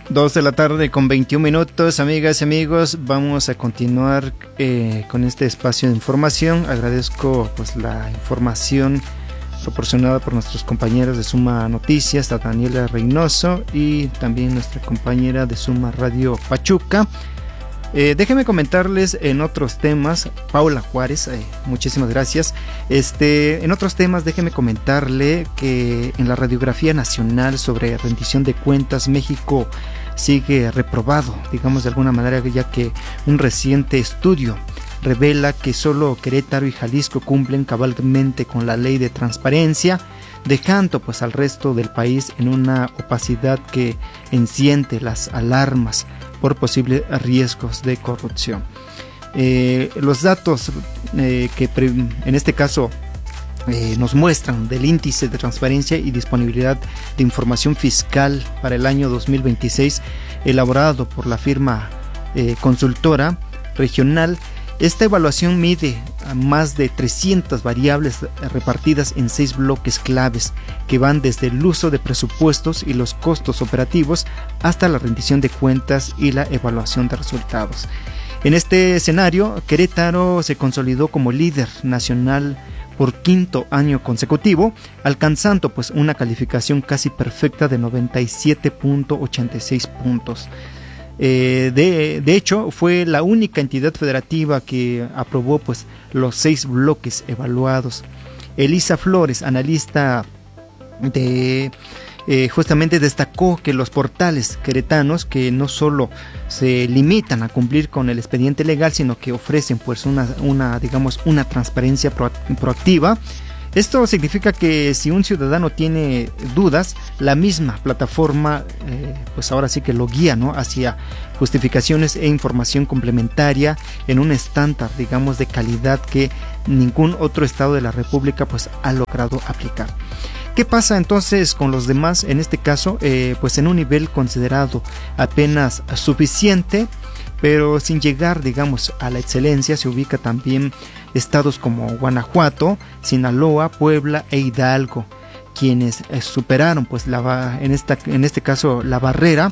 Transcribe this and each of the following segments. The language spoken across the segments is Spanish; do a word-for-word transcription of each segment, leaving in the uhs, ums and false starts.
Dos de la tarde con veintiún minutos, amigas y amigos, vamos a continuar eh, con este espacio de información. Agradezco pues la información proporcionada por nuestros compañeros de Suma Noticias, a Daniela Reynoso y también nuestra compañera de Suma Radio Pachuca. Eh, déjenme comentarles en otros temas, Paula Juárez, eh, muchísimas gracias. Este, en otros temas, déjenme comentarle que en la radiografía nacional sobre rendición de cuentas, México sigue reprobado, digamos de alguna manera, ya que un reciente estudio revela que solo Querétaro y Jalisco cumplen cabalmente con la ley de transparencia, dejando pues al resto del país en una opacidad que enciende las alarmas por posibles riesgos de corrupción. Eh, los datos eh, que pre, en este caso eh, nos muestran del índice de transparencia y disponibilidad de información fiscal para el año dos mil veintiséis, elaborado por la firma eh, consultora regional. Esta evaluación mide a más de trescientas variables repartidas en seis bloques claves que van desde el uso de presupuestos y los costos operativos hasta la rendición de cuentas y la evaluación de resultados. En este escenario, Querétaro se consolidó como líder nacional por quinto año consecutivo, alcanzando pues una calificación casi perfecta de noventa y siete punto ochenta y seis puntos. Eh, de, de hecho, fue la única entidad federativa que aprobó pues los seis bloques evaluados. Elisa Flores, analista de eh, justamente destacó que los portales queretanos, que no solo se limitan a cumplir con el expediente legal, sino que ofrecen pues una, una digamos una transparencia pro, proactiva. Esto significa que si un ciudadano tiene dudas, la misma plataforma eh, pues ahora sí que lo guía, ¿no?, hacia justificaciones e información complementaria en un estándar, digamos, de calidad que ningún otro estado de la República pues ha logrado aplicar. ¿Qué pasa entonces con los demás? En este caso, eh, pues en un nivel considerado apenas suficiente, pero sin llegar, digamos, a la excelencia, se ubica también estados como Guanajuato, Sinaloa, Puebla e Hidalgo, quienes eh, superaron pues la, en, esta, en este caso la barrera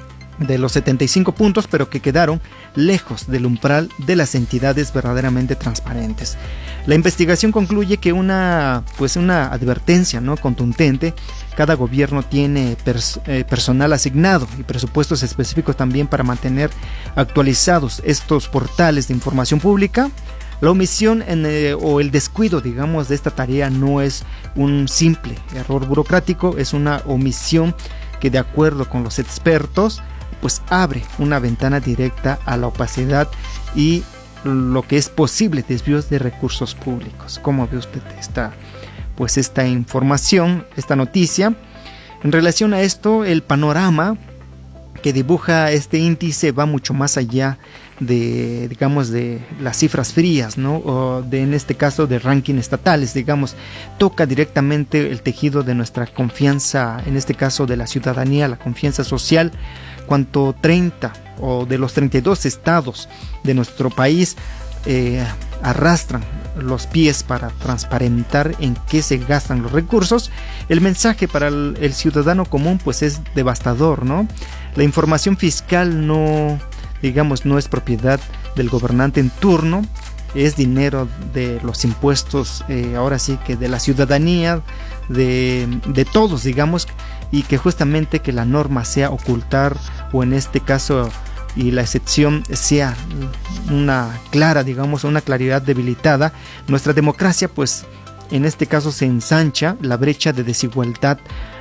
de los setenta y cinco puntos, pero que quedaron lejos del umbral de las entidades verdaderamente transparentes. La investigación concluye que una, pues una advertencia, ¿no?, contundente. Cada gobierno tiene pers- eh, personal asignado y presupuestos específicos también para mantener actualizados estos portales de información pública. La omisión en, eh, o el descuido, digamos, de esta tarea no es un simple error burocrático, es una omisión que, de acuerdo con los expertos, pues abre una ventana directa a la opacidad y lo que es posible desvíos de recursos públicos. ¿Cómo ve usted esta, pues esta información, esta noticia? En relación a esto, el panorama que dibuja este índice va mucho más allá de, digamos, de las cifras frías, ¿no?, o de, en este caso, de ranking estatales, digamos, toca directamente el tejido de nuestra confianza, en este caso de la ciudadanía, la confianza social. Cuanto treinta o de los treinta y dos estados de nuestro país eh, arrastran los pies para transparentar en qué se gastan los recursos, el mensaje para el, el ciudadano común pues es devastador, ¿no? La información fiscal no, digamos, no es propiedad del gobernante en turno, es dinero de los impuestos, eh, ahora sí que de la ciudadanía, de, de todos, digamos, y que justamente que la norma sea ocultar, o en este caso y la excepción sea una clara, digamos, una claridad debilitada, nuestra democracia pues en este caso se ensancha, la brecha de desigualdad,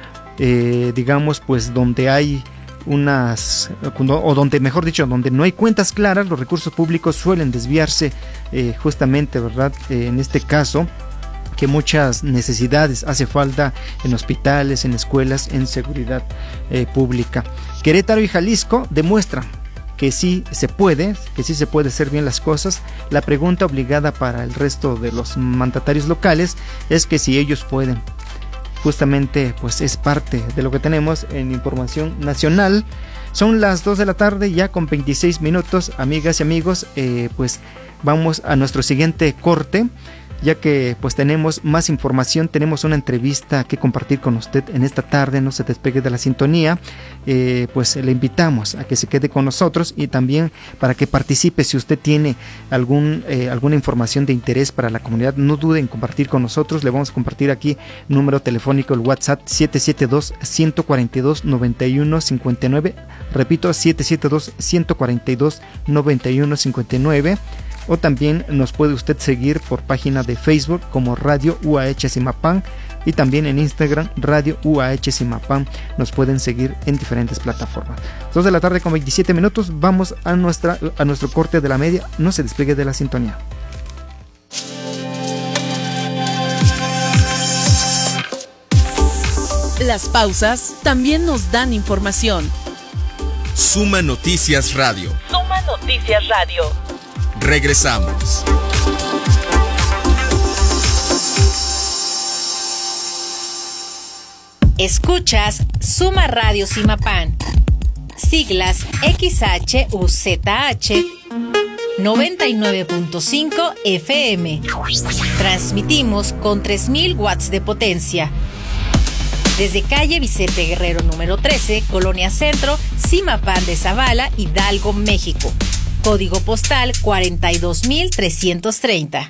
eh, digamos, pues donde hay unas, o donde, mejor dicho, donde no hay cuentas claras, los recursos públicos suelen desviarse eh, justamente, ¿verdad? Eh, en este caso, que muchas necesidades hace falta en hospitales, en escuelas, en seguridad eh, pública. Querétaro y Jalisco demuestran que sí se puede, que sí se puede hacer bien las cosas. La pregunta obligada para el resto de los mandatarios locales es que si ellos pueden. Justamente pues es parte de lo que tenemos en información nacional. Son las dos de la tarde ya con veintiséis minutos, amigas y amigos, eh, pues vamos a nuestro siguiente corte. ya que pues tenemos más información, tenemos una entrevista que compartir con usted en esta tarde. No se despegue de la sintonía, eh, pues le invitamos a que se quede con nosotros y también para que participe. Si usted tiene algún, eh, alguna información de interés para la comunidad, no dude en compartir con nosotros. Le vamos a compartir aquí número telefónico, el WhatsApp siete siete dos, uno cuatro dos, nueve uno cinco nueve, repito, siete siete dos, uno cuatro dos, nueve uno cinco nueve. O también nos puede usted seguir por página de Facebook como Radio U A H Zimapán, y también en Instagram Radio U A H Zimapán. Nos pueden seguir en diferentes plataformas. dos de la tarde con veintisiete minutos. Vamos a, nuestra, a nuestro corte de la media. No se despegue de la sintonía. Las pausas también nos dan información. Suma Noticias Radio. Suma Noticias Radio. Regresamos. Escuchas Suma Radio Zimapán. Siglas X H U Z H noventa y nueve punto cinco F M. Transmitimos con tres mil watts de potencia. Desde calle Vicente Guerrero número trece, Colonia Centro, Zimapán de Zavala, Hidalgo, México. Código postal cuarenta y dos mil trescientos treinta.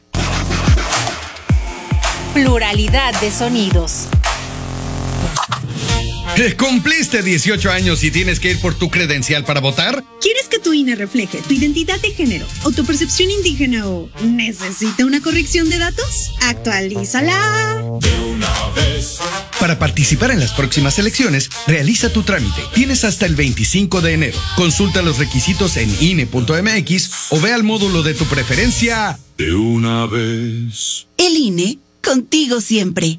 Pluralidad de sonidos. ¿Cumpliste dieciocho años y tienes que ir por tu credencial para votar? ¿Quieres que tu I N E refleje tu identidad de género o tu percepción indígena o necesita una corrección de datos? ¡Actualízala! De una vez. Para participar en las próximas elecciones, realiza tu trámite. Tienes hasta el veinticinco de enero. Consulta los requisitos en I N E punto M X o ve al módulo de tu preferencia. De una vez. El I N E, contigo siempre.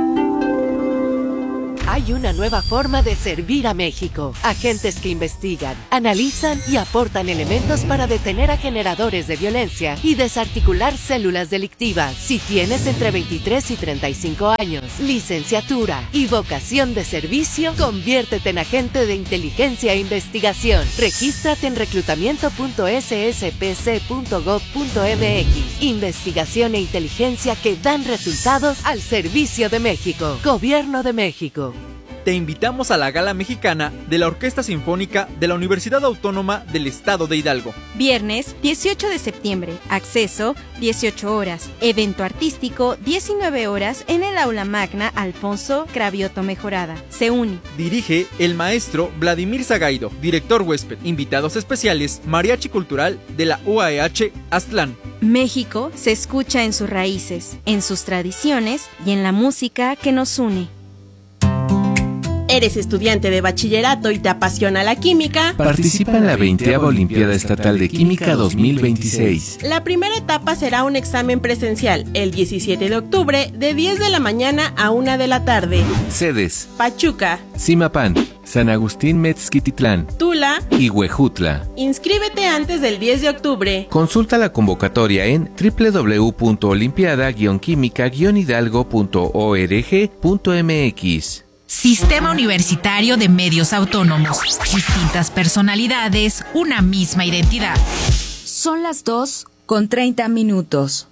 Hay una nueva forma de servir a México. Agentes que investigan, analizan y aportan elementos para detener a generadores de violencia y desarticular células delictivas. Si tienes entre veintitrés y treinta y cinco años, licenciatura y vocación de servicio, conviértete en agente de inteligencia e investigación. Regístrate en reclutamiento punto s s p c punto gov punto m x. Investigación e inteligencia que dan resultados al servicio de México. Gobierno de México. Te invitamos a la Gala Mexicana de la Orquesta Sinfónica de la Universidad Autónoma del Estado de Hidalgo. Viernes dieciocho de septiembre, acceso dieciocho horas, evento artístico diecinueve horas en el Aula Magna Alfonso Cravioto Mejorada. Se une. Dirige el maestro Vladimir Zagaido, director huésped. Invitados especiales, Mariachi Cultural de la U A H Aztlán. México se escucha en sus raíces, en sus tradiciones y en la música que nos une. ¿Eres estudiante de bachillerato y te apasiona la química? Participa en la veinteava Olimpiada Estatal de Química dos mil veintiséis. La primera etapa será un examen presencial el diecisiete de octubre de diez de la mañana a una de la tarde. Sedes: Pachuca, Zimapán, San Agustín Metzquititlán, Tula y Huejutla. Inscríbete antes del diez de octubre. Consulta la convocatoria en doble u doble u doble u punto olimpiada guion química guion hidalgo punto org punto m x. Sistema Universitario de Medios Autónomos. Distintas personalidades, una misma identidad. Son las dos con treinta minutos.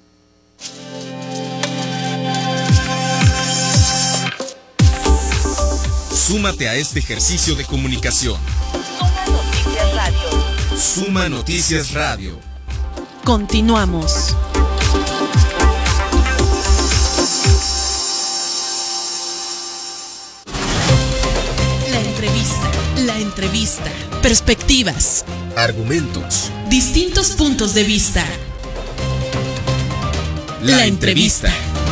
Súmate a este ejercicio de comunicación. Suma Noticias Radio. Suma Noticias Radio. Continuamos. La entrevista. Perspectivas. Argumentos. Distintos puntos de vista. La, la entrevista.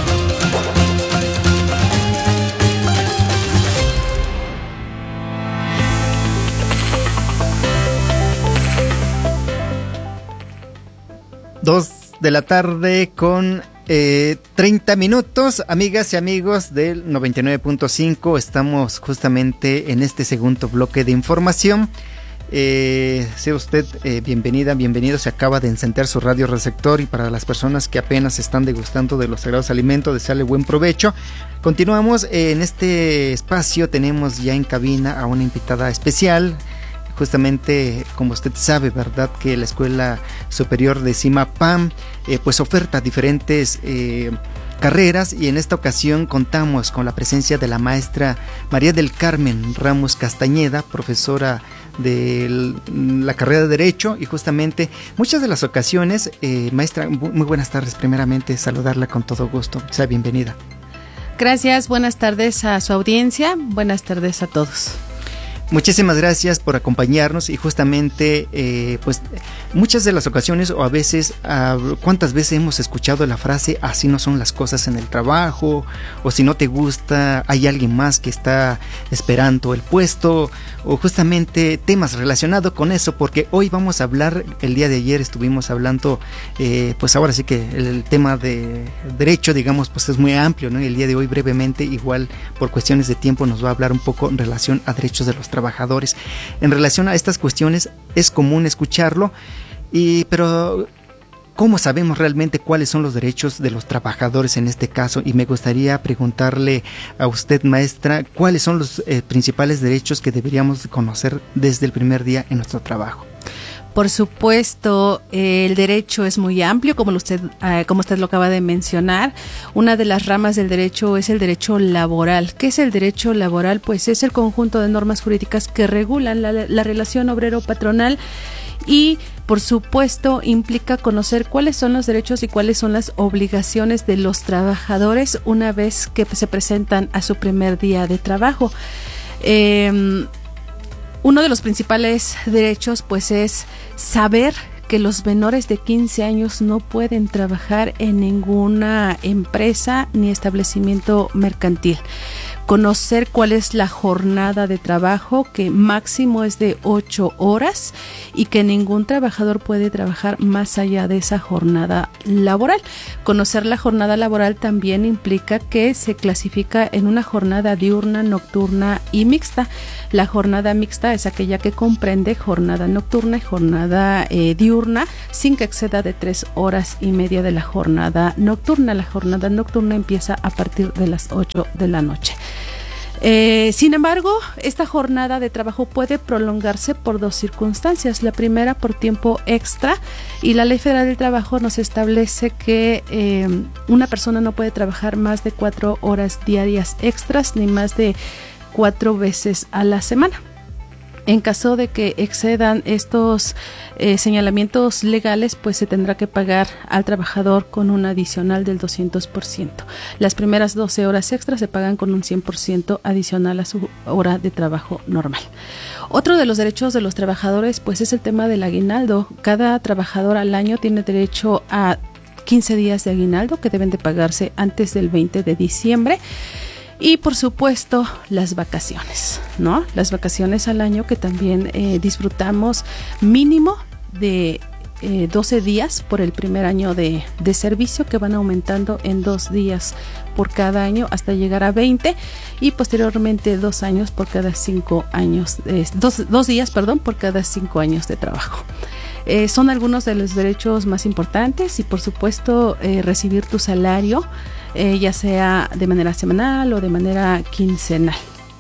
Dos de la tarde con eh, treinta minutos, amigas y amigos del noventa y nueve punto cinco. Estamos justamente en este segundo bloque de información. Eh, sea usted eh, bienvenida, bienvenido. Se acaba de encender su radio receptor, y para las personas que apenas están degustando de los sagrados alimentos, desearle buen provecho. Continuamos eh, en este espacio. Tenemos ya en cabina a una invitada especial, justamente, como usted sabe, ¿verdad?, que la Escuela Superior de Zimapán eh, pues oferta diferentes eh, carreras, y en esta ocasión contamos con la presencia de la maestra María del Carmen Ramos Castañeda, profesora de la carrera de Derecho, y justamente muchas de las ocasiones, eh, maestra, muy buenas tardes, primeramente saludarla con todo gusto, sea bienvenida. Gracias, buenas tardes a su audiencia, buenas tardes a todos. Muchísimas gracias por acompañarnos, y justamente eh, pues muchas de las ocasiones, o a veces, uh, cuántas veces hemos escuchado la frase así no son las cosas en el trabajo, o si no te gusta hay alguien más que está esperando el puesto, o justamente temas relacionados con eso, porque hoy vamos a hablar, el día de ayer estuvimos hablando, eh, pues ahora sí que el, el tema de derecho, digamos, pues es muy amplio, ¿no? Y el día de hoy brevemente, igual por cuestiones de tiempo, nos va a hablar un poco en relación a derechos de los trabajadores. trabajadores. En relación a estas cuestiones es común escucharlo, y, pero ¿cómo sabemos realmente cuáles son los derechos de los trabajadores en este caso? Y me gustaría preguntarle a usted, maestra, ¿cuáles son los eh, principales derechos que deberíamos conocer desde el primer día en nuestro trabajo? Por supuesto, eh, el derecho es muy amplio, como usted, eh, como usted lo acaba de mencionar. Una de las ramas del derecho es el derecho laboral. ¿Qué es el derecho laboral? Pues es el conjunto de normas jurídicas que regulan la, la relación obrero-patronal, y por supuesto implica conocer cuáles son los derechos y cuáles son las obligaciones de los trabajadores una vez que se presentan a su primer día de trabajo. Eh, Uno de los principales derechos pues es saber que los menores de quince años no pueden trabajar en ninguna empresa ni establecimiento mercantil. Conocer cuál es la jornada de trabajo, que máximo es de ocho horas, y que ningún trabajador puede trabajar más allá de esa jornada laboral. Conocer la jornada laboral también implica que se clasifica en una jornada diurna, nocturna y mixta. La jornada mixta es aquella que comprende jornada nocturna y jornada eh, diurna, sin que exceda de tres horas y media de la jornada nocturna. La jornada nocturna empieza a partir de las ocho de la noche. Eh, sin embargo, esta jornada de trabajo puede prolongarse por dos circunstancias. La primera, por tiempo extra, y la Ley Federal del Trabajo nos establece que eh, una persona no puede trabajar más de cuatro horas diarias extras, ni más de cuatro veces a la semana. En caso de que excedan estos eh, señalamientos legales, pues se tendrá que pagar al trabajador con un adicional del doscientos por ciento. Las primeras doce horas extras se pagan con un cien por ciento adicional a su hora de trabajo normal. Otro de los derechos de los trabajadores pues es el tema del aguinaldo. Cada trabajador al año tiene derecho a quince días de aguinaldo que deben de pagarse antes del veinte de diciembre. Y por supuesto las vacaciones, ¿no? Las vacaciones al año, que también eh, disfrutamos mínimo de eh, doce días por el primer año de, de servicio, que van aumentando en dos días por cada año hasta llegar a veinte, y posteriormente dos años por cada cinco años, eh, dos, dos días, perdón, por cada cinco años de trabajo. Eh, son algunos de los derechos más importantes, y por supuesto eh, recibir tu salario, eh, ya sea de manera semanal o de manera quincenal.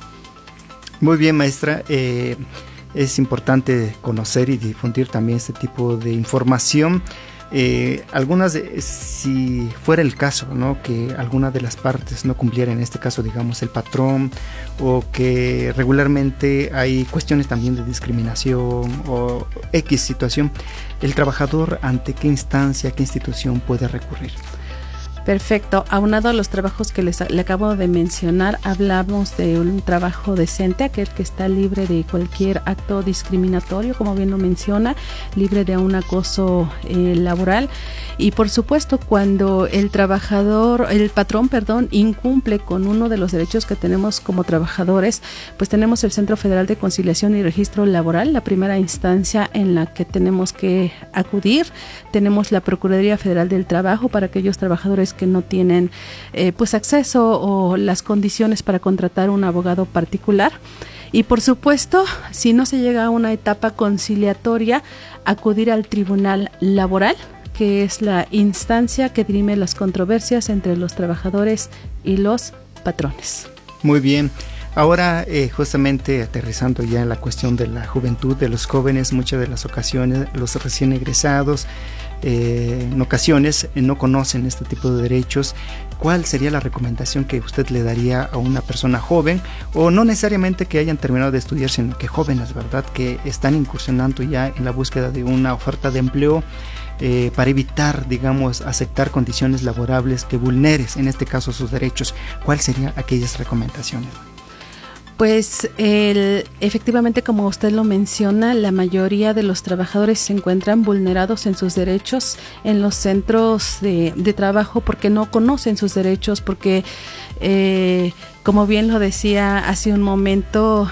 Muy bien, maestra. Eh, es importante conocer y difundir también este tipo de información. Eh, algunas, de, si fuera el caso, ¿no?, que alguna de las partes no cumpliera, en este caso digamos el patrón, o que regularmente hay cuestiones también de discriminación o X situación, el trabajador, ¿ante qué instancia, qué institución puede recurrir? Perfecto. Aunado a los trabajos que les le acabo de mencionar, hablamos de un trabajo decente, aquel que está libre de cualquier acto discriminatorio, como bien lo menciona, libre de un acoso eh, laboral. Y por supuesto, cuando el trabajador, el patrón, perdón, incumple con uno de los derechos que tenemos como trabajadores, pues tenemos el Centro Federal de Conciliación y Registro Laboral, la primera instancia en la que tenemos que acudir. Tenemos la Procuraduría Federal del Trabajo para aquellos trabajadores que no tienen eh, pues acceso o las condiciones para contratar un abogado particular. Y por supuesto, si no se llega a una etapa conciliatoria, acudir al Tribunal Laboral, que es la instancia que dirime las controversias entre los trabajadores y los patrones. Muy bien. Ahora, eh, justamente aterrizando ya en la cuestión de la juventud, de los jóvenes, muchas de las ocasiones los recién egresados eh, en ocasiones eh, no conocen este tipo de derechos. ¿Cuál sería la recomendación que usted le daría a una persona joven, o no necesariamente que hayan terminado de estudiar, sino que jóvenes, ¿verdad?, que están incursionando ya en la búsqueda de una oferta de empleo eh, para evitar, digamos, aceptar condiciones laborables que vulneren, en este caso, sus derechos? ¿Cuáles serían aquellas recomendaciones? Pues el, efectivamente, como usted lo menciona, la mayoría de los trabajadores se encuentran vulnerados en sus derechos en los centros de, de trabajo porque no conocen sus derechos, porque eh, como bien lo decía hace un momento,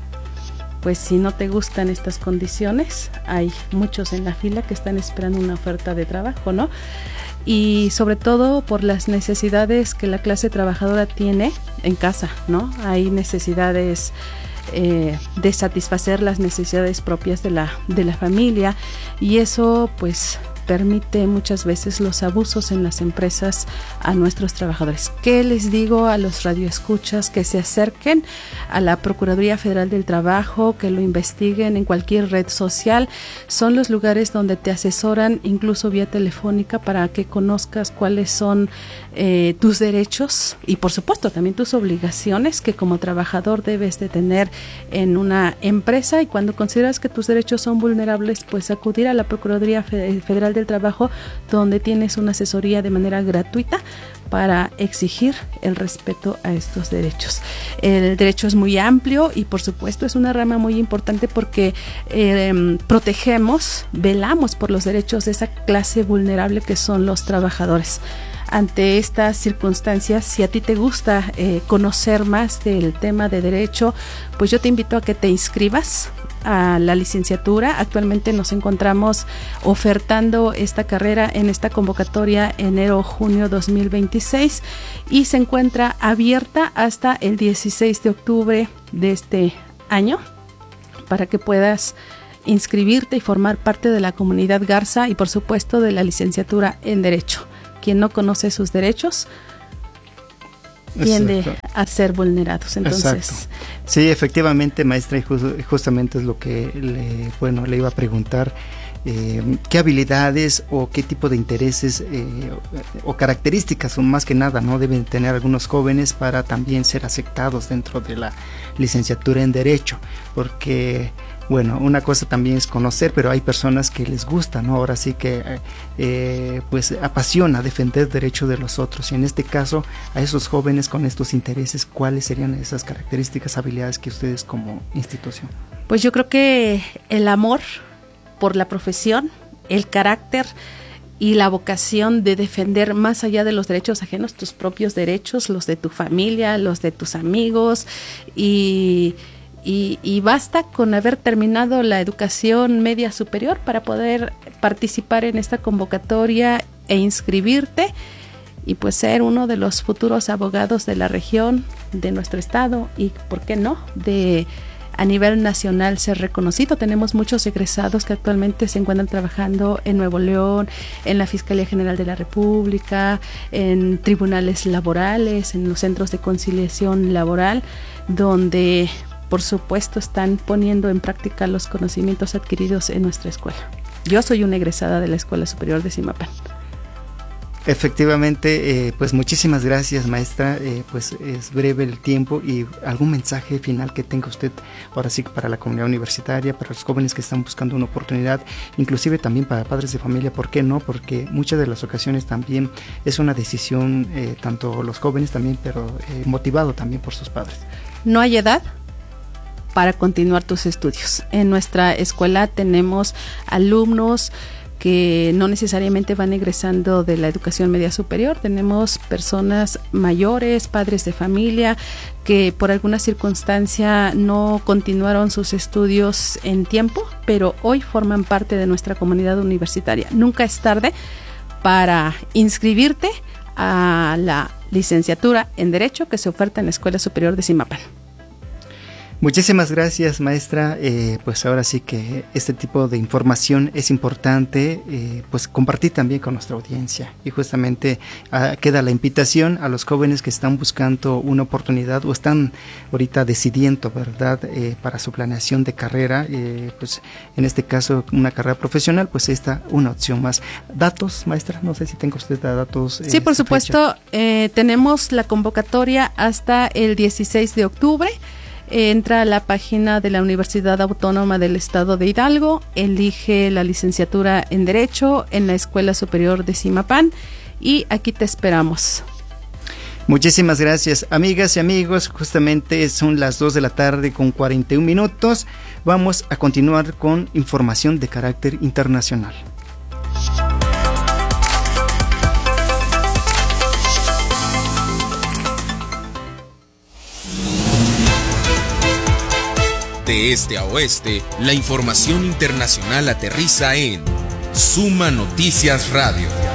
pues si no te gustan estas condiciones, hay muchos en la fila que están esperando una oferta de trabajo, ¿no? Y sobre todo por las necesidades que la clase trabajadora tiene en casa, ¿no? Hay necesidades eh, de satisfacer las necesidades propias de la, de la familia, y eso pues permite muchas veces los abusos en las empresas a nuestros trabajadores. ¿Qué les digo a los radioescuchas? Que se acerquen a la Procuraduría Federal del Trabajo, que lo investiguen en cualquier red social. Son los lugares donde te asesoran, incluso vía telefónica, para que conozcas cuáles son eh, tus derechos y, por supuesto, también tus obligaciones que como trabajador debes de tener en una empresa. Y cuando consideras que tus derechos son vulnerables, pues acudir a la Procuraduría Federal del Trabajo, donde tienes una asesoría de manera gratuita para exigir el respeto a estos derechos. El derecho es muy amplio y, por supuesto, es una rama muy importante porque eh, protegemos, velamos por los derechos de esa clase vulnerable que son los trabajadores. Ante estas circunstancias, si a ti te gusta eh, conocer más del tema de derecho, pues yo te invito a que te inscribas a la licenciatura. Actualmente nos encontramos ofertando esta carrera en esta convocatoria enero-junio dos mil veintiséis, y se encuentra abierta hasta el dieciséis de octubre de este año para que puedas inscribirte y formar parte de la comunidad Garza y, por supuesto, de la licenciatura en Derecho. Quien no conoce sus derechos tiende Exacto. a ser vulnerados. Entonces, Exacto. Sí, efectivamente, maestra, y just, justamente es lo que le, bueno, le iba a preguntar. Eh, ¿Qué habilidades o qué tipo de intereses eh, o, o características, o más que nada, no deben tener algunos jóvenes para también ser aceptados dentro de la licenciatura en Derecho? Porque, bueno, una cosa también es conocer, pero hay personas que les gusta, ¿no? Ahora sí que eh, pues apasiona defender el derecho de los otros, y en este caso a esos jóvenes con estos intereses, ¿cuáles serían esas características, habilidades que ustedes como institución? Pues yo creo que el amor por la profesión, el carácter y la vocación de defender más allá de los derechos ajenos, tus propios derechos, los de tu familia, los de tus amigos, y, y, y basta con haber terminado la educación media superior para poder participar en esta convocatoria e inscribirte y pues ser uno de los futuros abogados de la región, de nuestro estado y, ¿por qué no?, de a nivel nacional ser reconocido. Tenemos muchos egresados que actualmente se encuentran trabajando en Nuevo León, en la Fiscalía General de la República, en tribunales laborales, en los centros de conciliación laboral, donde por supuesto están poniendo en práctica los conocimientos adquiridos en nuestra escuela. Yo soy una egresada de la Escuela Superior de Zimapán. Efectivamente, eh, pues muchísimas gracias, maestra. Eh, pues es breve el tiempo, y algún mensaje final que tenga usted ahora sí para la comunidad universitaria, para los jóvenes que están buscando una oportunidad, inclusive también para padres de familia, ¿por qué no? Porque muchas de las ocasiones también es una decisión, eh, tanto los jóvenes también, pero eh, motivado también por sus padres. No hay edad para continuar tus estudios. En nuestra escuela tenemos alumnos que no necesariamente van egresando de la educación media superior. Tenemos personas mayores, padres de familia, que por alguna circunstancia no continuaron sus estudios en tiempo, pero hoy forman parte de nuestra comunidad universitaria. Nunca es tarde para inscribirte a la licenciatura en Derecho que se oferta en la Escuela Superior de Zimapán. Muchísimas gracias, maestra. Eh, pues ahora sí que este tipo de información es importante, eh, pues compartir también con nuestra audiencia. Y justamente ah, queda la invitación a los jóvenes que están buscando una oportunidad o están ahorita decidiendo, ¿verdad?, eh, para su planeación de carrera, eh, pues en este caso una carrera profesional, pues esta una opción más. Datos, maestra, no sé si tenga usted datos. Sí, eh, por supuesto, eh, tenemos la convocatoria hasta el dieciséis de octubre. Entra a la página de la Universidad Autónoma del Estado de Hidalgo, elige la licenciatura en Derecho en la Escuela Superior de Zimapán y aquí te esperamos. Muchísimas gracias, amigas y amigos. Justamente son las dos de la tarde con cuarenta y un minutos. Vamos a continuar con información de carácter internacional. De este a oeste, la información internacional aterriza en Suma Noticias Radio.